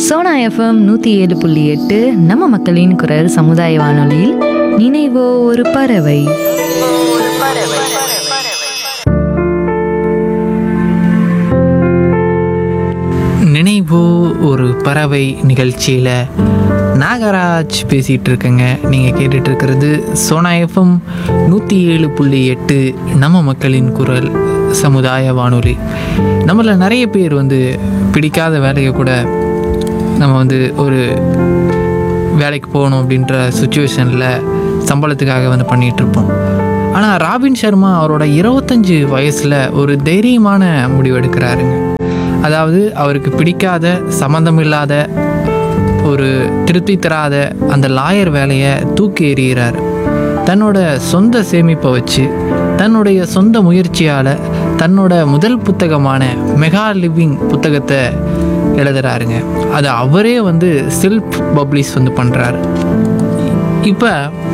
Sona FM 107.8 நம்ம மக்களின் குரல் சமுதாய வானொலியில் நினைவோ ஒரு பறவை. நினைவோ ஒரு பறவை நிகழ்ச்சியில் நாகராஜ் பேசிகிட்டு இருக்கேங்க. நீங்கள் கேட்டுட்ருக்கிறது சோனா எஃப்எம் 107.8 நம்ம மக்களின் குரல் சமுதாய வானொலி. நம்மள நிறைய பேர் பிடிக்காத வேலையை கூட நம்ம ஒரு வேலைக்கு போகணும் அப்படின்ற சுச்சுவேஷனில் சம்பளத்துக்காக பண்ணிகிட்ருப்போம். ஆனால் ராபின் சர்மா அவரோட 25 வயசில் ஒரு தைரியமான முடிவு எடுக்கிறாருங்க. அதாவது அவருக்கு பிடிக்காத, சம்மந்தமில்லாத, ஒரு திருப்தி தராத அந்த லாயர் வேலையை தூக்கி எறிகிறார். தன்னோட சொந்த சேமிப்பை வச்சு, தன்னுடைய சொந்த முயற்சியால் தன்னோட முதல் புத்தகமான மெகா லிவிங் புத்தகத்தை எழுதுறாருங்க. அதை அவரே செல்ஃப் பப்ளிஷ் பண்ணுறாரு. இப்போ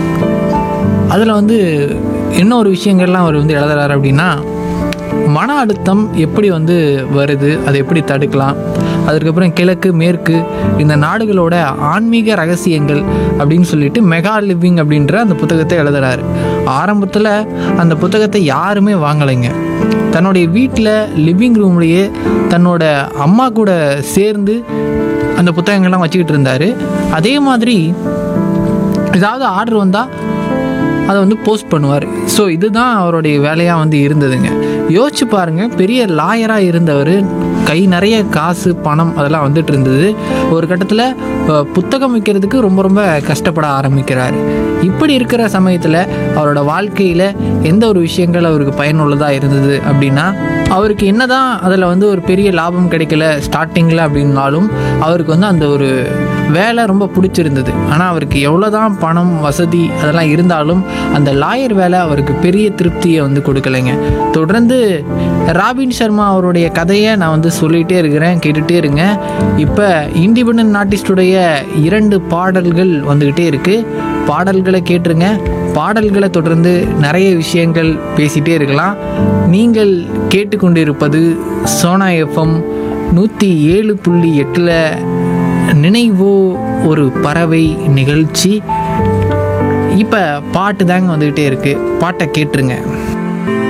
அதில் என்ன ஒரு விஷயங்கள்லாம் அவர் எழுதுறாரு அப்படின்னா, மன அழுத்தம் எப்படி வருது, அதை எப்படி தடுக்கலாம், அதுக்கப்புறம் கிழக்கு மேற்கு இந்த நாடுகளோட ஆன்மீக ரகசியங்கள் அப்படின்னு சொல்லிட்டு மெகா லிவிங் அப்படின்ற அந்த புத்தகத்தை எழுதுறாரு. ஆரம்பத்தில் அந்த புத்தகத்தை யாருமே வாங்கலைங்க. தன்னுடைய வீட்டில் லிவிங் ரூம்லேயே தன்னோட அம்மா கூட சேர்ந்து அந்த புத்தகங்கள்லாம் வச்சுக்கிட்டு இருந்தார். அதே மாதிரி ஏதாவது ஆர்டர் வந்தால் அதை போஸ்ட் பண்ணுவார். ஸோ இதுதான் அவருடைய வேலையாக இருந்ததுங்க. யோசிச்சு பாருங்கள், பெரிய லாயராக இருந்தவர், கை நிறைய காசு பணம் அதெல்லாம் வந்துட்டு இருந்தது. ஒரு கட்டத்தில் புத்தகம் வைக்கிறதுக்கு ரொம்ப ரொம்ப கஷ்டப்பட ஆரம்பிக்கிறார். இப்படி இருக்கிற சமயத்தில் அவரோட வாழ்க்கையில் எந்த ஒரு விஷயங்கள் அவருக்கு பயனுள்ளதாக இருந்தது அப்படின்னா, அவருக்கு என்னதான் அதில் ஒரு பெரிய லாபம் கிடைக்கல ஸ்டார்டிங்கில் அப்படின்னாலும் அவருக்கு அந்த ஒரு வேலை ரொம்ப பிடிச்சிருந்தது. ஆனால் அவருக்கு எவ்வளோதான் பணம் வசதி அதெல்லாம் இருந்தாலும் அந்த லாயர் வேலை அவருக்கு பெரிய திருப்தியை கொடுக்கலைங்க. தொடர்ந்து ராபின் சர்மா அவருடைய கதையை நான் சொல்லிகிட்டே இருக்கிறேன், கேட்டுகிட்டே இருங்க. இப்போ இண்டிபெண்டன்ட் ஆர்டிஸ்டுடைய 2 பாடல்கள் வந்துக்கிட்டே இருக்குது. பாடல்களை கேட்டுருங்க. பாடல்களை தொடர்ந்து நிறைய விஷயங்கள் பேசிகிட்டே இருக்கலாம். நீங்கள் கேட்டுக்கொண்டிருப்பது சோனா எஃப்எம் 107.8 நினைவோ ஒரு பறவை நிகழ்ச்சி. இப்போ பாட்டு தாங்க வந்துக்கிட்டே இருக்குது. பாட்டை கேட்டுருங்க.